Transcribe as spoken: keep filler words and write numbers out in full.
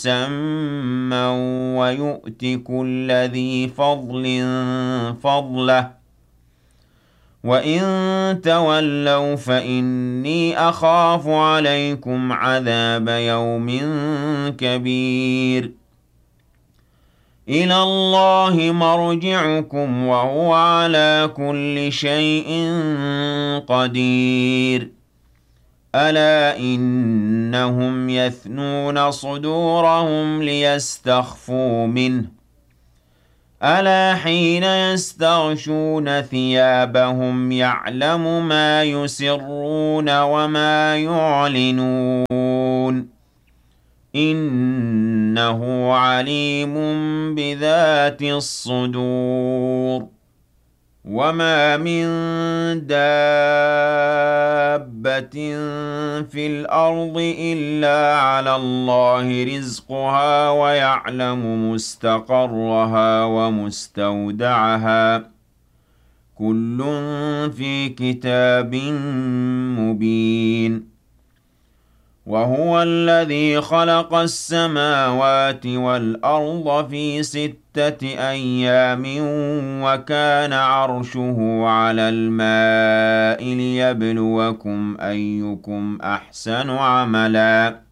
مسمى ويؤت كل ذي فضل فضله وإن تولوا فإني أخاف عليكم عذاب يوم كبير إلى الله مرجعكم وهو على كل شيء قدير ألا إنهم يثنون صدورهم ليستخفوا منه ألا حين يستغشون ثيابهم يعلم ما يسرون وما يعلنون إنه عليم بذات الصدور وما من دابة في الأرض إلا على الله رزقها ويعلم مستقرها ومستودعها كل في كتاب مبين وهو الذي خلق السماوات والأرض في ستة أيام وكان عرشه على الماء ليبلوكم أيكم أحسن عملاً